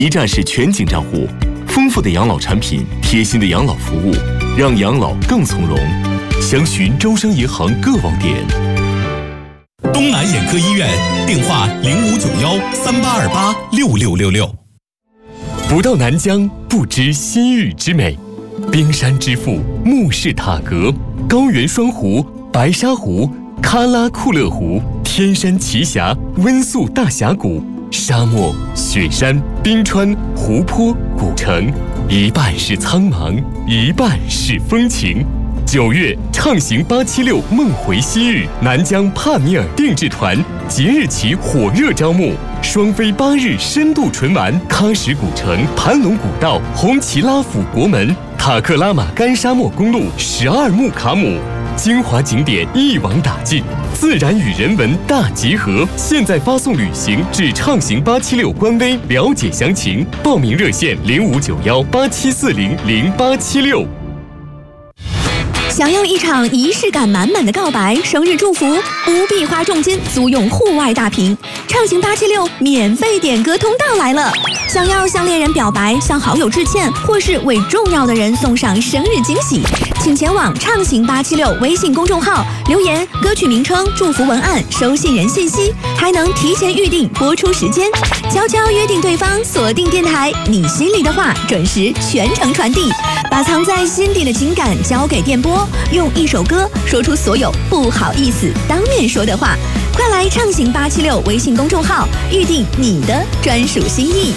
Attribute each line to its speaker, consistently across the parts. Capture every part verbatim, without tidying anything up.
Speaker 1: 一站式全景账户，丰富的养老产品，贴心的养老服务，让养老更从容。详询招商银行各网点。
Speaker 2: 东南眼科医院电话零五九幺三八二八六六六六。
Speaker 3: 不到南疆不知西域之美，冰山之父木氏塔格，高原双湖、白沙湖、喀拉库勒湖、天山奇峡、温宿大峡谷，沙漠、雪山、冰川、湖泊、古城，一半是苍茫，一半是风情。九月，畅行八七六梦回西域，南疆帕米尔定制团即日起火热招募，双飞八日深度纯玩喀什古城、盘龙古道、红旗拉府国门、塔克拉玛干沙漠公路、十二木卡姆，精华景点一网打尽，自然与人文大结合。现在发送旅行至畅行八七六官微了解详情，报名热线零五九幺八七四零零八七六。
Speaker 4: 想要一场仪式感满满的告白、生日祝福，不必花重金租用户外大屏，畅行八七六免费点歌通道来了。想要向恋人表白、向好友致歉，或是为重要的人送上生日惊喜，请前往畅行八七六微信公众号留言歌曲名称、祝福文案、收信人信息，还能提前预定播出时间，悄悄约定对方锁定电台，你心里的话准时全程传递，把藏在心底的情感交给电波，用一首歌说出所有不好意思当面说的话。快来畅行八七六微信公众号预定你的专属心意。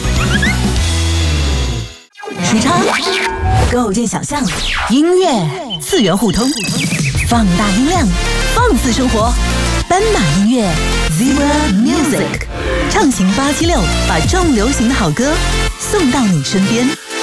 Speaker 5: 时差构建想象，音乐次元互通，放大音量，放肆生活。斑马音乐 Zebra Music， 畅行八七六，把重流行的好歌送到你身边。